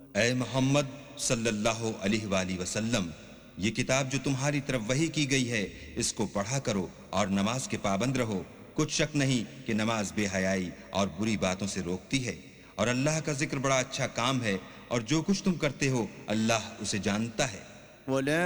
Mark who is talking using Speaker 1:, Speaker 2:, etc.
Speaker 1: ऐ मोहम्मद सल्लल्लाहु अलैहि वसल्लम, ये किताब जो तुम्हारी तरफ वही की गई है, इसको पढ़ा करो और नमाज के पाबंद रहो। कुछ शक नहीं कि नमाज बेहयाई और बुरी बातों से रोकती है, और अल्लाह का जिक्र बड़ा अच्छा काम है, और जो कुछ तुम करते हो अल्लाह उसे जानता है।